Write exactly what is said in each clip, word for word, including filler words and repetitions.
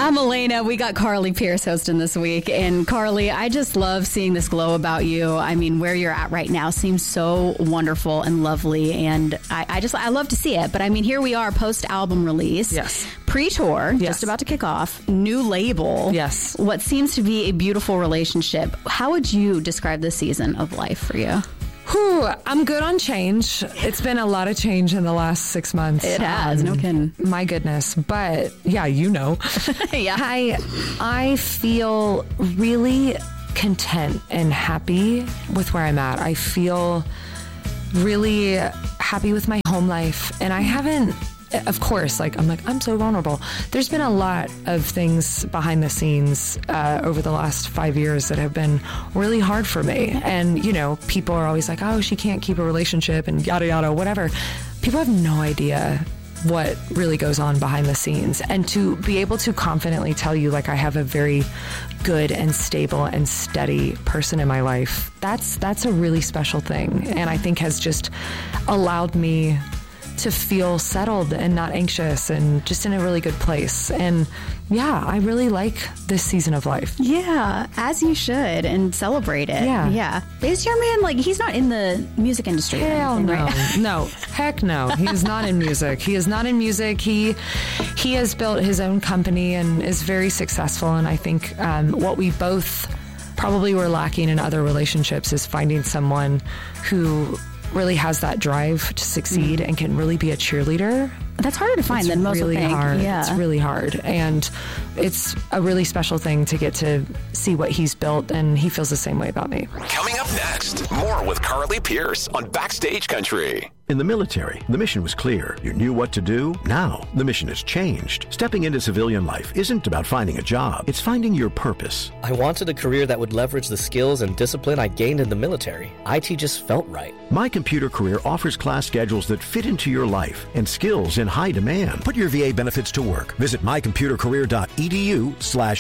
I'm Elena. We got Carly Pearce hosting this week. And Carly, I just love seeing this glow about you. I mean, where you're at right now seems so wonderful and lovely. And I, I just, I love to see it. But I mean, here we are post-album release. Yes. Pre-tour, yes. just about to kick off. New label. Yes. What seems to be a beautiful relationship. How would you describe this season of life for you? Whew, I'm good on change. It's been a lot of change in the last six months. It has, um, no kidding. My goodness. But yeah, you know. yeah. I I feel really content and happy with where I'm at. I feel really happy with my home life. And I haven't, of course, like, I'm like, I'm so vulnerable. There's been a lot of things behind the scenes uh, over the last five years that have been really hard for me. And, you know, people are always like, oh, she can't keep a relationship and yada, yada, whatever. People have no idea what really goes on behind the scenes. And to be able to confidently tell you, like, I have a very good and stable and steady person in my life, that's, that's a really special thing. And I think has just allowed me to feel settled and not anxious and just in a really good place. And yeah, I really like this season of life. Yeah, as you should, and celebrate it. Yeah. Yeah. Is your man, like, he's not in the music industry? Hell anything, no. Right? No. Heck no. He is not in music. He is not in music. He he has built his own company and is very successful. And I think um, what we both probably were lacking in other relationships is finding someone who really has that drive to succeed mm. and can really be a cheerleader. That's harder to find it's than most really think. hard. Yeah. It's really hard. And it's a really special thing to get to see what he's built, and he feels the same way about me. Coming up next, more with Carly Pearce on Backstage Country. In the military, the mission was clear. You knew what to do. Now, the mission has changed. Stepping into civilian life isn't about finding a job. It's finding your purpose. I wanted a career that would leverage the skills and discipline I gained in the military. I T just felt right. My Computer Career offers class schedules that fit into your life and skills in high demand. Put your V A benefits to work. Visit mycomputercareer.edu slash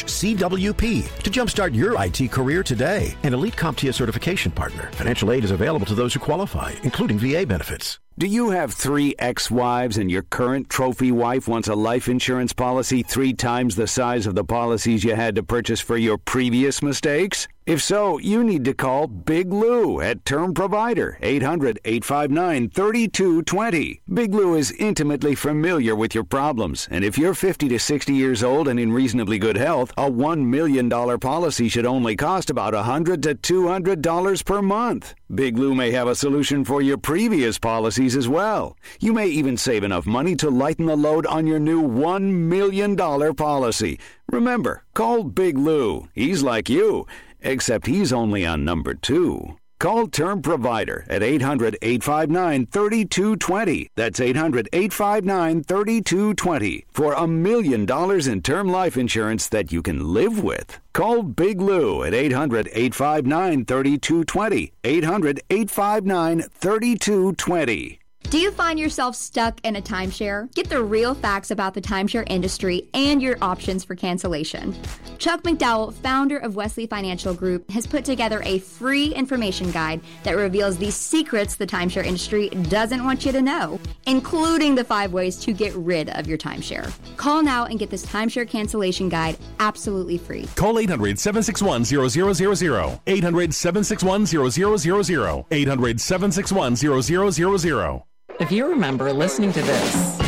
CWP to jumpstart your I T career today. An Elite CompTIA certification partner. Financial aid is available to those who qualify, including V A benefits. Do you have three ex-wives and your current trophy wife wants a life insurance policy three times the size of the policies you had to purchase for your previous mistakes? If so, you need to call Big Lou at Term Provider, eight hundred, eight five nine, three two two zero. Big Lou is intimately familiar with your problems, and if you're fifty to sixty years old and in reasonably good health, a one million dollars policy should only cost about one hundred to two hundred dollars per month. Big Lou may have a solution for your previous policies as well. You may even save enough money to lighten the load on your new one million dollars policy. Remember, call Big Lou. He's like you, except he's only on number two. Call Term Provider at eight hundred, eight five nine, three two two zero. That's eight hundred, eight five nine, three two two zero for a million dollars in term life insurance that you can live with. Call Big Lou at eight hundred, eight five nine, three two two zero. eight hundred, eight five nine, three two two zero. Do you find yourself stuck in a timeshare? Get the real facts about the timeshare industry and your options for cancellation. Chuck McDowell, founder of Wesley Financial Group, has put together a free information guide that reveals the secrets the timeshare industry doesn't want you to know, including the five ways to get rid of your timeshare. Call now and get this timeshare cancellation guide absolutely free. Call eight hundred, seven six one, zero zero zero zero. eight hundred, seven six one, zero zero zero zero. eight hundred, seven six one, zero zero zero zero. If you remember listening to this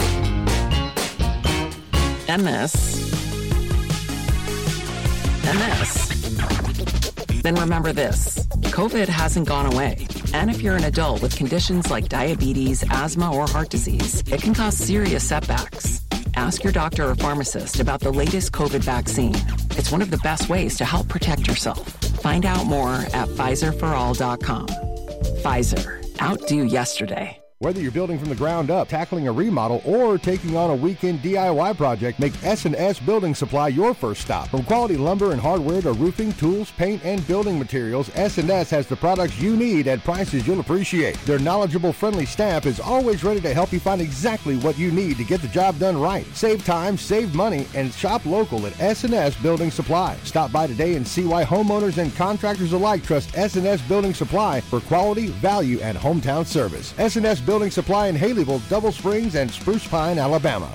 and this and this, then remember this. COVID hasn't gone away. And if you're an adult with conditions like diabetes, asthma, or heart disease, it can cause serious setbacks. Ask your doctor or pharmacist about the latest COVID vaccine. It's one of the best ways to help protect yourself. Find out more at Pfizer for all dot com. Pfizer. Outdo yesterday. Whether you're building from the ground up, tackling a remodel, or taking on a weekend D I Y project, make S and S Building Supply your first stop. From quality lumber and hardware to roofing, tools, paint, and building materials, S and S has the products you need at prices you'll appreciate. Their knowledgeable, friendly staff is always ready to help you find exactly what you need to get the job done right. Save time, save money, and shop local at S and S Building Supply. Stop by today and see why homeowners and contractors alike trust S and S Building Supply for quality, value, and hometown service. S and S Building Supply in Haleyville, Double Springs, and Spruce Pine, Alabama.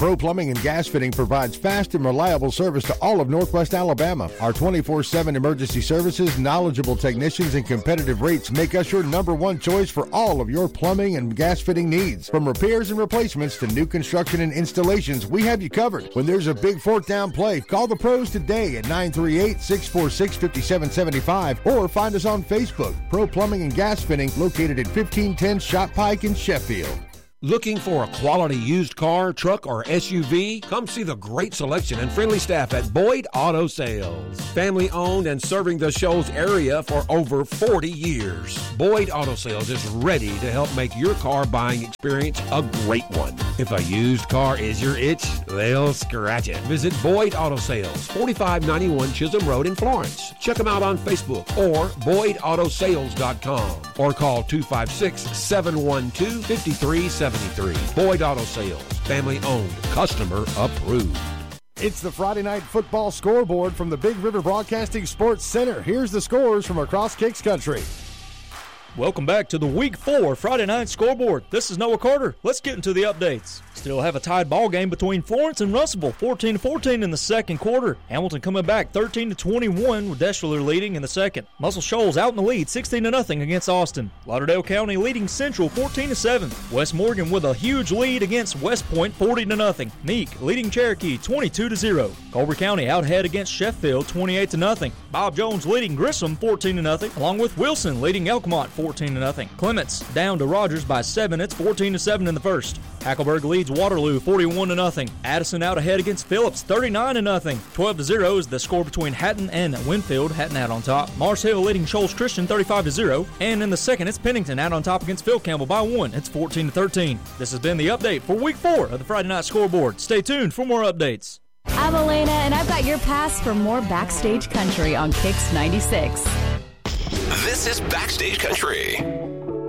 Pro Plumbing and Gas Fitting provides fast and reliable service to all of Northwest Alabama. Our twenty-four seven emergency services, knowledgeable technicians, and competitive rates make us your number one choice for all of your plumbing and gas fitting needs. From repairs and replacements to new construction and installations, we have you covered. When there's a big fourth down play, call the pros today at nine three eight, six four six, five seven seven five or find us on Facebook. Pro Plumbing and Gas Fitting, located at fifteen ten Shot Pike in Sheffield. Looking for a quality used car, truck, or S U V? Come see the great selection and friendly staff at Boyd Auto Sales. Family owned and serving the Shoals area for over forty years. Boyd Auto Sales is ready to help make your car buying experience a great one. If a used car is your itch, they'll scratch it. Visit Boyd Auto Sales, forty-five ninety-one Chisholm Road in Florence. Check them out on Facebook or boyd auto sales dot com or call two five six, seven one two, five three seven three. Boyd Auto Sales, family owned, customer approved. It's the Friday Night Football Scoreboard from the Big River Broadcasting Sports Center. Here's the scores from across Kicks Country. Welcome back to the Week four Friday Night Scoreboard. This is Noah Carter. Let's get into the updates. Still have a tied ball game between Florence and Russellville, fourteen to fourteen in the second quarter. Hamilton coming back thirteen to twenty-one with Deschler leading in the second. Muscle Shoals out in the lead sixteen to nothing against Austin. Lauderdale County leading Central fourteen to seven. West Morgan with a huge lead against West Point forty to nothing. Meek leading Cherokee twenty-two to zero. Culver County out ahead against Sheffield twenty-eight to nothing. Bob Jones leading Grissom fourteen to nothing, along with Wilson leading Elkmont fourteen to nothing. Clements down to Rogers by seven. It's fourteen to seven in the first. Hackleburg leads Waterloo forty-one to nothing. Addison out ahead against Phillips thirty-nine to nothing. twelve to zero is the score between Hatton and Winfield. Hatton out on top. Mars Hill leading Shoals Christian thirty-five to zero. And in the second, it's Pennington out on top against Phil Campbell by one. It's fourteen to thirteen. This has been the update for Week four of the Friday Night Scoreboard. Stay tuned for more updates. I'm Elena, and I've got your pass for more Backstage Country on Kicks ninety-six. This is Backstage Country.